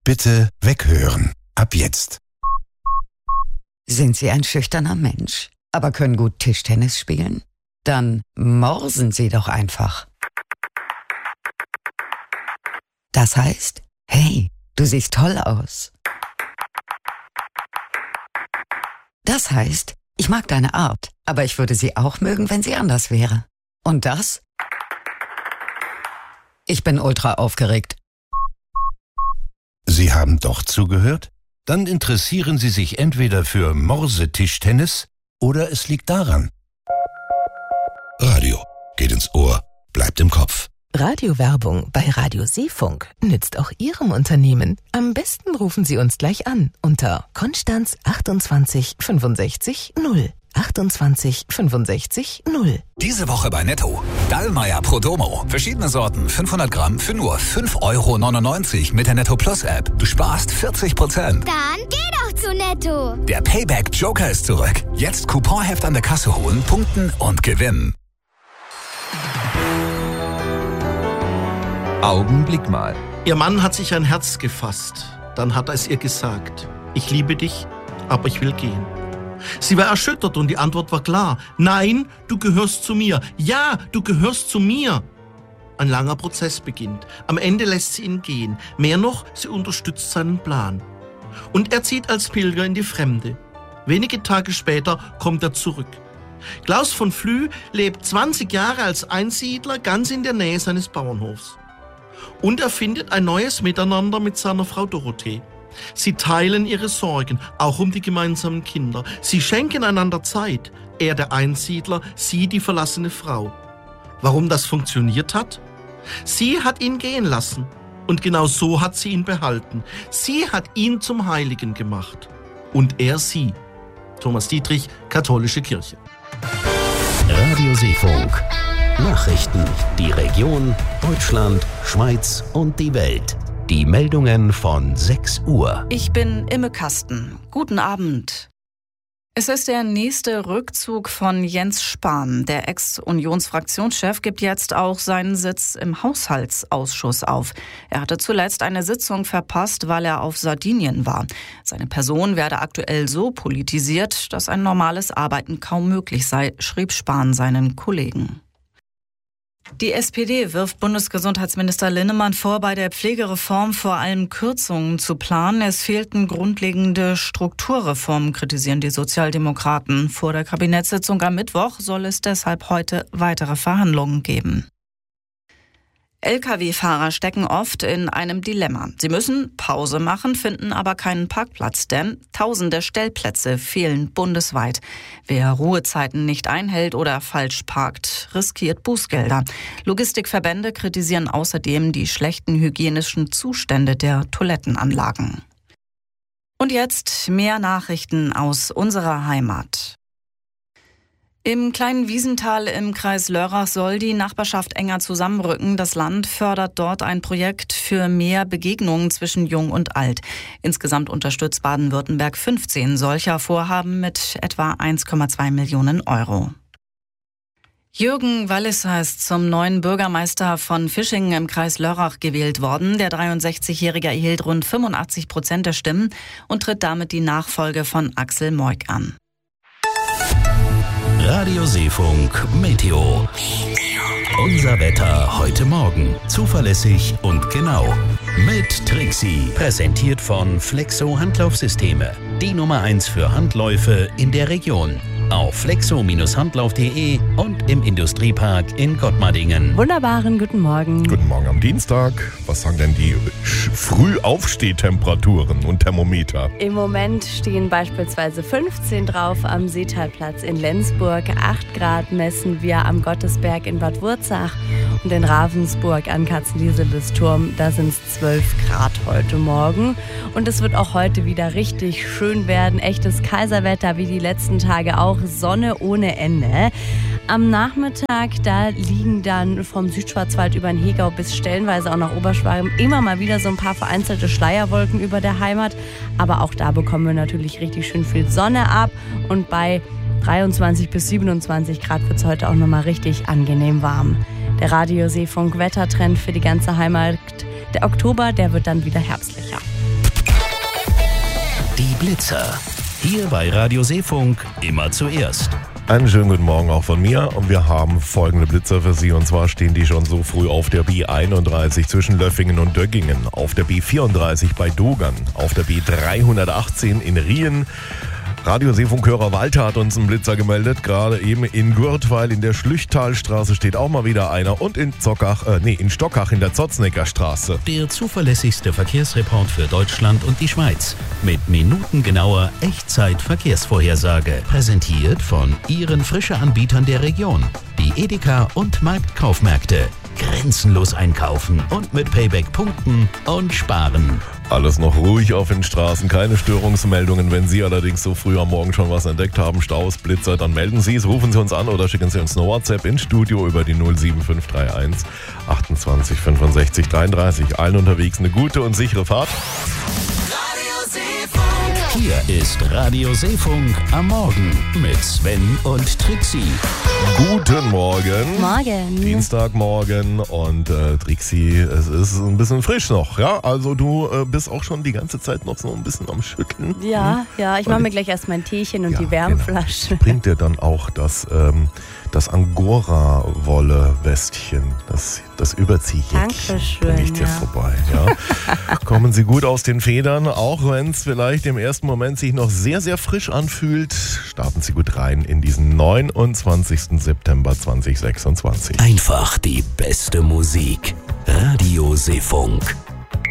Bitte weghören. Ab jetzt. Sind Sie ein schüchterner Mensch, aber können gut Tischtennis spielen? Dann morsen Sie doch einfach. Das heißt, hey, du siehst toll aus. Das heißt, ich mag deine Art, aber ich würde sie auch mögen, wenn sie anders wäre. Und das? Ich bin ultra aufgeregt. Sie haben doch zugehört? Dann interessieren Sie sich entweder für Morsetischtennis oder es liegt daran. Radio geht ins Ohr, bleibt im Kopf. Radiowerbung bei Radio Seefunk nützt auch Ihrem Unternehmen. Am besten rufen Sie uns gleich an unter Konstanz 28 65 0. 28 65 0. Diese Woche bei Netto. Dallmayr Prodomo. Verschiedene Sorten, 500 Gramm für nur 5,99 € mit der Netto Plus App. Du sparst 40%. Dann geh doch zu Netto. Der Payback Joker ist zurück. Jetzt Couponheft an der Kasse holen, punkten und gewinnen. Augenblick mal. Ihr Mann hat sich ein Herz gefasst. Dann hat er es ihr gesagt. Ich liebe dich, aber ich will gehen. Sie war erschüttert und die Antwort war klar. Nein, du gehörst zu mir. Ja, du gehörst zu mir. Ein langer Prozess beginnt. Am Ende lässt sie ihn gehen. Mehr noch, sie unterstützt seinen Plan. Und er zieht als Pilger in die Fremde. Wenige Tage später kommt er zurück. Klaus von Flü lebt 20 Jahre als Einsiedler ganz in der Nähe seines Bauernhofs. Und er findet ein neues Miteinander mit seiner Frau Dorothee. Sie teilen ihre Sorgen, auch um die gemeinsamen Kinder. Sie schenken einander Zeit. Er der Einsiedler, sie die verlassene Frau. Warum das funktioniert hat? Sie hat ihn gehen lassen. Und genau so hat sie ihn behalten. Sie hat ihn zum Heiligen gemacht. Und er sie. Thomas Dietrich, Katholische Kirche. Radio Seefunk. Nachrichten, die Region, Deutschland, Schweiz und die Welt. Die Meldungen von 6 Uhr. Ich bin Imme Kasten. Guten Abend. Es ist der nächste Rückzug von Jens Spahn. Der Ex-Unionsfraktionschef gibt jetzt auch seinen Sitz im Haushaltsausschuss auf. Er hatte zuletzt eine Sitzung verpasst, weil er auf Sardinien war. Seine Person werde aktuell so politisiert, dass ein normales Arbeiten kaum möglich sei, schrieb Spahn seinen Kollegen. Die SPD wirft Bundesgesundheitsminister Linnemann vor, bei der Pflegereform vor allem Kürzungen zu planen. Es fehlten grundlegende Strukturreformen, kritisieren die Sozialdemokraten. Vor der Kabinettssitzung am Mittwoch soll es deshalb heute weitere Verhandlungen geben. Lkw-Fahrer stecken oft in einem Dilemma. Sie müssen Pause machen, finden aber keinen Parkplatz, denn tausende Stellplätze fehlen bundesweit. Wer Ruhezeiten nicht einhält oder falsch parkt, riskiert Bußgelder. Logistikverbände kritisieren außerdem die schlechten hygienischen Zustände der Toilettenanlagen. Und jetzt mehr Nachrichten aus unserer Heimat. Im kleinen Wiesental im Kreis Lörrach soll die Nachbarschaft enger zusammenrücken. Das Land fördert dort ein Projekt für mehr Begegnungen zwischen Jung und Alt. Insgesamt unterstützt Baden-Württemberg 15 solcher Vorhaben mit etwa 1,2 Millionen €. Jürgen Walliser ist zum neuen Bürgermeister von Fischingen im Kreis Lörrach gewählt worden. Der 63-Jährige erhielt rund 85% der Stimmen und tritt damit die Nachfolge von Axel Moik an. Radio Seefunk Meteo. Unser Wetter heute Morgen. Zuverlässig und genau. Mit Trixie. Präsentiert von Flexo Handlaufsysteme. Die Nummer 1 für Handläufe in der Region. Auf flexo-handlauf.de und im Industriepark in Gottmardingen. Wunderbaren guten Morgen. Guten Morgen am Dienstag. Was sagen denn die Frühaufstehtemperaturen und Thermometer? Im Moment stehen beispielsweise 15 drauf am Seetalplatz in Lenzburg. 8 Grad messen wir am Gottesberg in Bad Wurzach. Und in Ravensburg an Katzenlieseles-Turm, da sind es 12 Grad heute Morgen. Und es wird auch heute wieder richtig schön werden. Echtes Kaiserwetter wie die letzten Tage auch. Sonne ohne Ende. Am Nachmittag, da liegen dann vom Südschwarzwald über den Hegau bis stellenweise auch nach Oberschwaben immer mal wieder so ein paar vereinzelte Schleierwolken über der Heimat. Aber auch da bekommen wir natürlich richtig schön viel Sonne ab. Und bei 23 bis 27 Grad wird es heute auch nochmal richtig angenehm warm. Der Radio Seefunk Wettertrend für die ganze Heimat. Der Oktober, der wird dann wieder herbstlicher. Die Blitzer. Hier bei Radio Seefunk immer zuerst. Einen schönen guten Morgen auch von mir und wir haben folgende Blitzer für Sie und zwar stehen die schon so früh auf der B31 zwischen Löffingen und Döggingen, auf der B34 bei Dogern, auf der B318 in Rien. Radio Seefunkhörer Walter hat uns einen Blitzer gemeldet, gerade eben in Gürtweil in der Schlüchtalstraße steht auch mal wieder einer und in Stockach in der Zotznecker Straße. Der zuverlässigste Verkehrsreport für Deutschland und die Schweiz mit minutengenauer Echtzeit-Verkehrsvorhersage. Präsentiert von Ihren Frische-Anbietern der Region. Die Edeka und Marktkaufmärkte. Grenzenlos einkaufen und mit Payback punkten und sparen. Alles noch ruhig auf den Straßen, keine Störungsmeldungen. Wenn Sie allerdings so früh am Morgen schon was entdeckt haben, Staus, Blitzer, dann melden Sie es, rufen Sie uns an oder schicken Sie uns eine WhatsApp ins Studio über die 07531 28 65 33. Allen unterwegs eine gute und sichere Fahrt. Hier ist Radio Seefunk am Morgen mit Sven und Trixie. Guten Morgen. Morgen. Dienstagmorgen und Trixie, es ist ein bisschen frisch noch, ja? Also du bist auch schon die ganze Zeit noch so ein bisschen am Schütteln. Ja, ich mache mir gleich erst mein Teechen und die Wärmflasche. Genau. Bringt dir dann auch das Angora-Wolle-Westchen, das Überziehjäckchen, bringe ich dir vorbei. Ja? Kommen Sie gut aus den Federn, auch wenn es vielleicht im ersten Moment sich noch sehr, sehr frisch anfühlt. Starten Sie gut rein in diesen 29. September 2026. Einfach die beste Musik. Radio Seefunk.